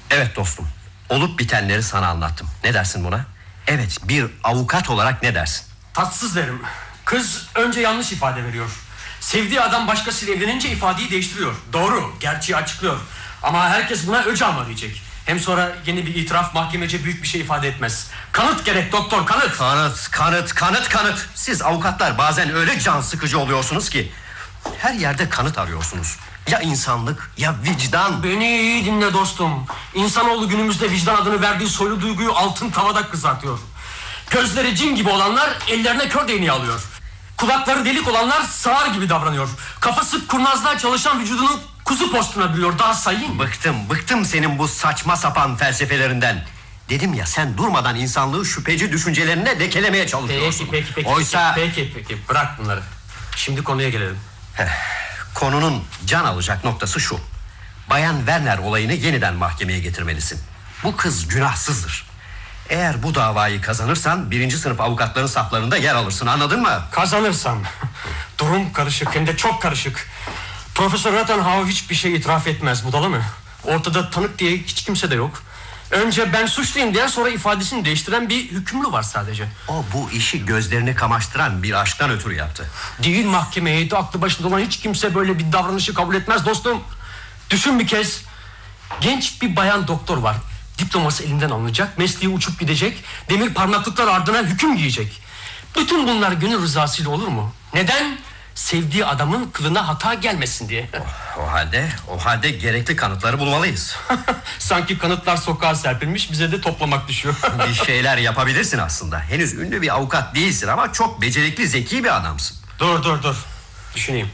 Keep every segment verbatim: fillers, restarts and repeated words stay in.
Evet dostum, olup bitenleri sana anlattım. Ne dersin buna? Evet, bir avukat olarak ne dersin? Tatsız derim. Kız önce yanlış ifade veriyor. Sevdiği adam başkasıyla evlenince ifadeyi değiştiriyor. Doğru, gerçeği açıklıyor. Ama herkes buna öc alma diyecek. Hem sonra yeni bir itiraf mahkemece büyük bir şey ifade etmez. Kanıt gerek doktor, kanıt. Kanıt, kanıt, kanıt, kanıt. Siz avukatlar bazen öyle can sıkıcı oluyorsunuz ki her yerde kanıt arıyorsunuz. Ya insanlık ya vicdan. Beni iyi dinle dostum. İnsanoğlu günümüzde vicdan adını verdiği soylu duyguyu altın tavada kızartıyor. Gözleri cin gibi olanlar ellerine kör değneği alıyor. Kulakları delik olanlar sağır gibi davranıyor. Kafası kurnazlığa çalışan vücudunu kuzu postuna bürüyor. Daha sayayım. Bıktım, bıktım senin bu saçma sapan felsefelerinden. Dedim ya, sen durmadan insanlığı şüpheci düşüncelerine lekelemeye çalışıyorsun. Peki, peki, peki. Oysa... Peki, peki, bırak bunları. Şimdi konuya gelelim. Heh, konunun can alacak noktası şu. Bayan Werner olayını yeniden mahkemeye getirmelisin. Bu kız günahsızdır. Eğer bu davayı kazanırsan birinci sınıf avukatların saflarında yer alırsın, anladın mı? Kazanırsam durum karışık, hem de çok karışık. Profesör Rattenhauer hiçbir şey itiraf etmez, budalı mı? Ortada tanık diye hiç kimse de yok. Önce ben suçluyum diyen, sonra ifadesini değiştiren bir hükümlü var sadece. O bu işi gözlerini kamaştıran bir aşktan ötürü yaptı. Değil, mahkeme heyeti aklı başında olan hiç kimse böyle bir davranışı kabul etmez dostum. Düşün bir kez. Genç bir bayan doktor var. Diploması elinden alınacak, mesleği uçup gidecek, demir parmaklıklar ardına hüküm giyecek. Bütün bunlar gönül rızasıyla olur mu? Neden? Sevdiği adamın kılına hata gelmesin diye. O, o halde, o halde gerekli kanıtları bulmalıyız. Sanki kanıtlar sokağa serpilmiş, bize de toplamak düşüyor. Bir şeyler yapabilirsin aslında. Henüz ünlü bir avukat değilsin ama çok becerikli, zeki bir adamsın. Dur dur dur, düşüneyim.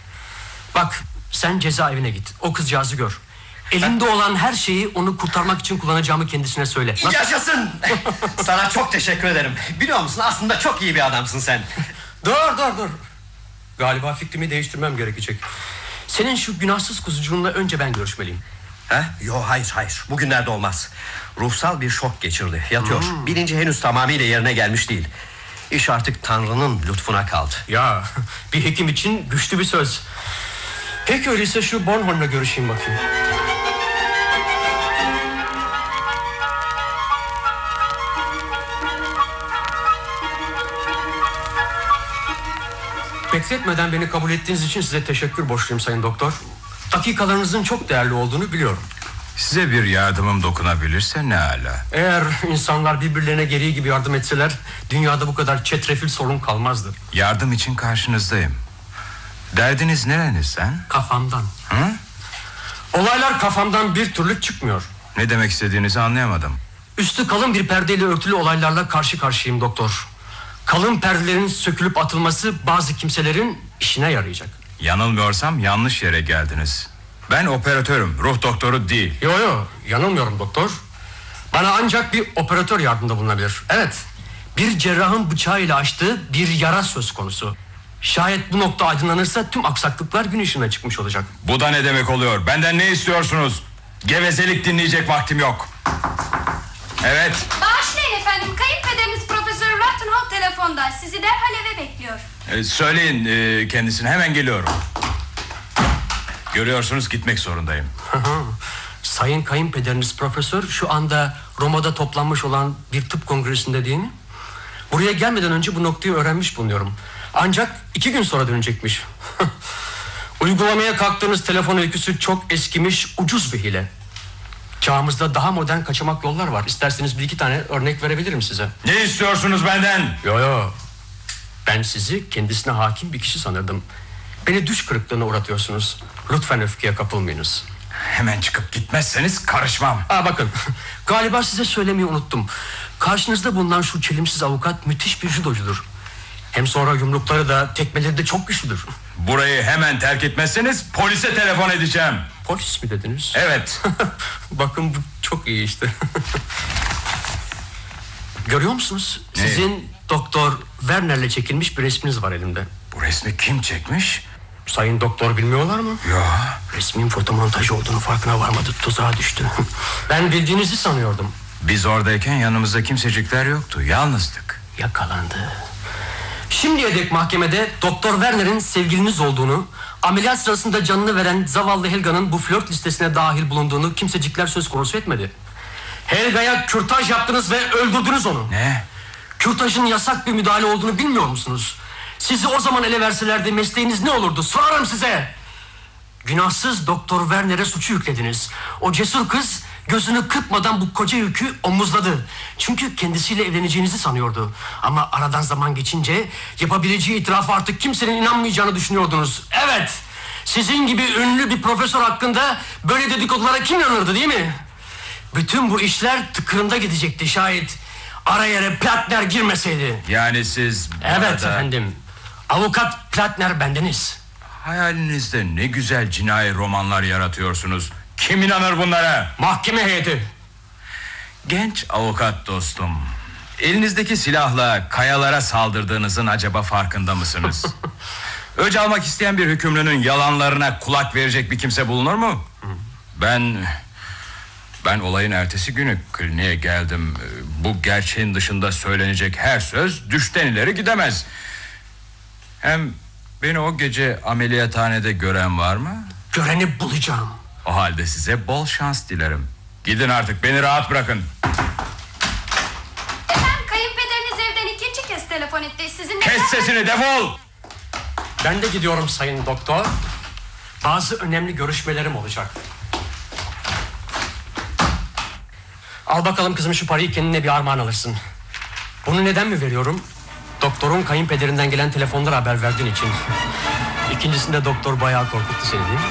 Bak, sen cezaevine git, o kızcağızı gör. Elinde olan her şeyi onu kurtarmak için kullanacağımı kendisine söyle. Nasıl? Yaşasın! Sana çok teşekkür ederim. Biliyor musun, aslında çok iyi bir adamsın sen. Dur dur dur. Galiba fikrimi değiştirmem gerekecek. Senin şu günahsız kuzucuğunla önce ben görüşmeliyim. He? Yo, hayır hayır, bugünlerde olmaz. Ruhsal bir şok geçirdi, yatıyor. hmm. Bilinci henüz tamamıyla yerine gelmiş değil. İş artık Tanrı'nın lütfuna kaldı. Ya, bir hekim için güçlü bir söz. Peki öyleyse şu Bornholm'la görüşeyim bakayım. Bekletmeden beni kabul ettiğiniz için size teşekkür borçluyum sayın doktor. Dakikalarınızın çok değerli olduğunu biliyorum. Size bir yardımım dokunabilirse ne ala. Eğer insanlar birbirlerine gereği gibi yardım etseler, dünyada bu kadar çetrefil sorun kalmazdı. Yardım için karşınızdayım. Derdiniz nerenizden? Kafamdan. Hı? Olaylar kafamdan bir türlü çıkmıyor. Ne demek istediğinizi anlayamadım. Üstü kalın bir perdeyle örtülü olaylarla karşı karşıyayım doktor. Kalın perdelerin sökülüp atılması bazı kimselerin işine yarayacak. Yanılmıyorsam yanlış yere geldiniz. Ben operatörüm, ruh doktoru değil. Yo yo, yanılmıyorum doktor. Bana ancak bir operatör yardımda bulunabilir. Evet, bir cerrahın bıçağıyla açtığı bir yara söz konusu. Şayet bu nokta aydınlanırsa tüm aksaklıklar gün ışığına çıkmış olacak. Bu da ne demek oluyor? Benden ne istiyorsunuz? Gevezelik dinleyecek vaktim yok. Evet. Bağışlayın efendim, kayınpederiniz Profesör Rattenhauer telefonda. Sizi derhal eve bekliyor. Ee, söyleyin e, kendisine, hemen geliyorum. Görüyorsunuz, gitmek zorundayım. Sayın kayınpederiniz Profesör şu anda Roma'da toplanmış olan bir tıp kongresinde değil mi? Buraya gelmeden önce bu noktayı öğrenmiş bulunuyorum. Ancak iki gün sonra dönecekmiş. Uygulamaya kalktığınız telefon öyküsü çok eskimiş, ucuz bir hile. Çağımızda daha modern kaçamak yollar var. İsterseniz bir iki tane örnek verebilirim size. Ne istiyorsunuz benden? Yo yo. Ben sizi kendisine hakim bir kişi sanırdım. Beni düş kırıklığına uğratıyorsunuz. Lütfen öfkeye kapılmayınız. Hemen çıkıp gitmezseniz karışmam. Aa, bakın, galiba size söylemeyi unuttum. Karşınızda bulunan şu çelimsiz avukat müthiş bir judocudur. Hem sonra yumrukları da tekmeleri de çok güçlüdür. Burayı hemen terk etmezseniz polise telefon edeceğim. Polis mi dediniz? Evet. Bakın bu çok iyi işte. Görüyor musunuz? Ne? Sizin Doktor Werner'le çekilmiş bir resminiz var elimde. Bu resmi kim çekmiş? Sayın doktor bilmiyorlar mı? Ya. Resmin fotomontaj olduğunu farkına varmadı, tuzağa düştü. Ben bildiğinizi sanıyordum. Biz oradayken yanımızda kimsecikler yoktu, yalnızdık. Yakalandı. Şimdiye dek mahkemede Doktor Werner'in sevgiliniz olduğunu, Ameliyat sırasında canını veren zavallı Helga'nın bu flört listesine dahil bulunduğunu kimsecikler söz konusu etmedi. Helga'ya kürtaj yaptınız ve öldürdünüz onu. Ne? Kürtajın yasak bir müdahale olduğunu bilmiyor musunuz? Sizi o zaman ele verselerdi mesleğiniz ne olurdu? Sorarım size. Günahsız Doktor Werner'e suçu yüklediniz. O cesur kız gözünü kırpmadan bu koca yükü omuzladı. Çünkü kendisiyle evleneceğinizi sanıyordu. Ama aradan zaman geçince yapabileceği itirafı artık kimsenin inanmayacağını düşünüyordunuz. Evet, sizin gibi ünlü bir profesör hakkında böyle dedikodulara kim inanırdı, değil mi? Bütün bu işler tıkırında gidecekti şayet araya yere Platner girmeseydi. Yani siz Evet burada... efendim. Avukat Platner bendeniz. Hayalinizde ne güzel cinayi romanlar yaratıyorsunuz. Kim inanır bunlara? Mahkeme heyeti. Genç avukat dostum, elinizdeki silahla kayalara saldırdığınızın acaba farkında mısınız? Öc almak isteyen bir hükümlünün yalanlarına kulak verecek bir kimse bulunur mu? Ben... Ben olayın ertesi günü kliniğe geldim. Bu gerçeğin dışında söylenecek her söz düşten ileri gidemez. Hem beni o gece ameliyathanede gören var mı? Göreni bulacağım. O halde size bol şans dilerim. Gidin artık, beni rahat bırakın. Efendim, kayınpederiniz evden ikinci kez telefon etti. Sizinle... Kes sesini, defol! Ben de gidiyorum sayın doktor. Bazı önemli görüşmelerim olacak. Al bakalım kızım şu parayı, kendine bir armağan alırsın. Bunu neden mi veriyorum? Doktorun kayınpederinden gelen telefonlara haber verdiğin için. İkincisinde doktor bayağı korkuttu seni, değil mi?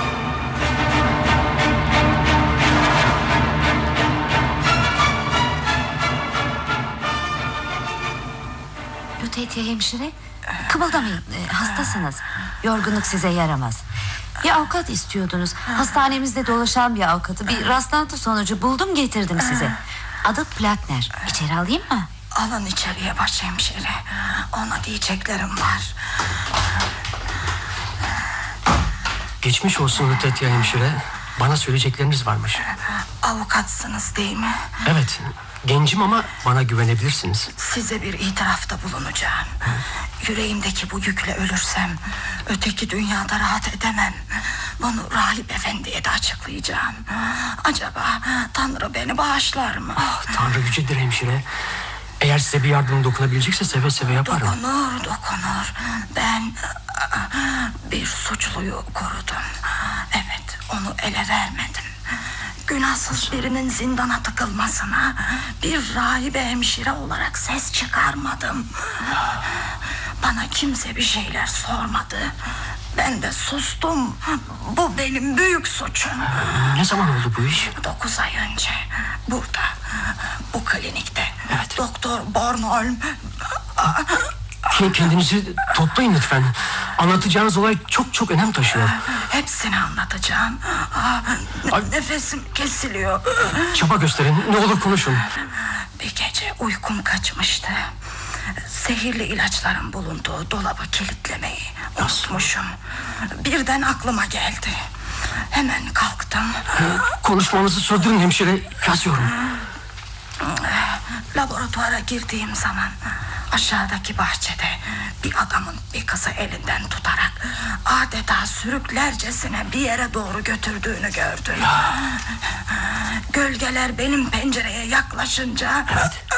Lütfetiye hemşire, kımıldamayın, e, hastasınız. Yorgunluk size yaramaz. Bir avukat istiyordunuz. Hastanemizde dolaşan bir avukatı bir rastlantı sonucu buldum, getirdim size. Adı Platner. İçeri alayım mı? Alın içeriye başhemşire. Ona diyeceklerim var. Geçmiş olsun Lütfetiye hemşire. Bana söyleyecekleriniz varmış. Avukatsınız değil mi? Evet, gencim ama bana güvenebilirsiniz. Size bir itirafta bulunacağım. Yüreğimdeki bu yükle ölürsem öteki dünyada rahat edemem. Bunu rahip efendiye de açıklayacağım. Acaba Tanrı beni bağışlar mı? Ah, Tanrı yücedir hemşire. Eğer size bir yardım dokunabilecekse seve seve yaparım. Dokunur dokunur. Ben bir suçluyu korudum. Evet, onu ele vermedim. Günahsız birinin zindana tıkılmasına bir rahibe hemşire olarak ses çıkarmadım. Bana kimse bir şeyler sormadı. Ben de sustum. Bu benim büyük suçum. Ne zaman oldu bu iş? Dokuz ay önce burada, bu klinikte. Evet. Doktor Bornholm. Kendinizi toplayın lütfen. Anlatacağınız olay çok çok önem taşıyor. Hepsini anlatacağım. Aa, nefesim kesiliyor. Çaba gösterin, ne olur konuşun. Bir gece uykum kaçmıştı. Zehirli ilaçların bulunduğu dolabı kilitlemeyi unutmuşum. Birden aklıma geldi. Hemen kalktım. Konuşmanızı sürdürün hemşire, yazıyorum. Laboratuvara girdiğim zaman aşağıdaki bahçede bir adamın bir kızı elinden tutarak adeta sürüklercesine bir yere doğru götürdüğünü gördüm. Gölgeler benim pencereye yaklaşınca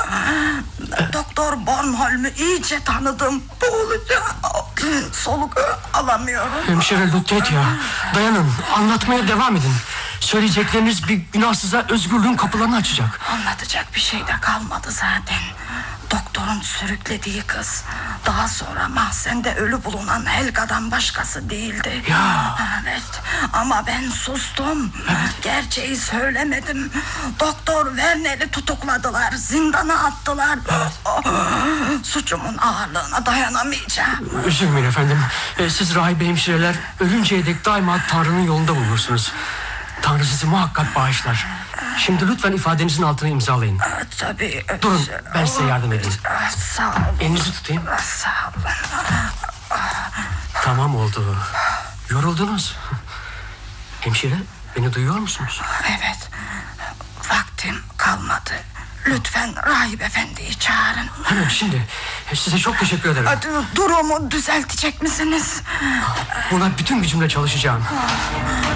Doktor Bornholm'u iyice tanıdım. Boğulacağım. Soluk alamıyorum. Hemşire Lütfetiye, dayanın, anlatmaya devam edin. Söyleyecekleriniz bir günahsıza özgürlüğün kapılarını açacak. Anlatacak bir şey de kalmadı zaten. Doktorun sürüklediği kız daha sonra mahzende ölü bulunan Helga'dan başkası değildi. Ya. Evet, ama ben sustum. Evet. Gerçeği söylemedim. Doktor Werner'i tutukladılar, zindana attılar. Evet. Oh, suçumun ağırlığına dayanamayacağım. Üzülmeyin efendim. Ee, siz rahibe hemşireler ölünceye dek daima Tanrı'nın yolunda bulunursunuz. Tanrı sizi muhakkak bağışlar. Şimdi lütfen ifadenizin altına imzalayın. Tabii. Durun, ben size yardım edeyim. Sağ olun. Elinizi tutayım. Sağ olun. Tamam oldu. Yoruldunuz. Hemşire, beni duyuyor musunuz? Evet. Vaktim kalmadı. Lütfen rahip efendiyi çağırın. Hemen şimdi. Size çok teşekkür ederim. Hadi, durumu düzeltecek misiniz? Buna bütün gücümle çalışacağım.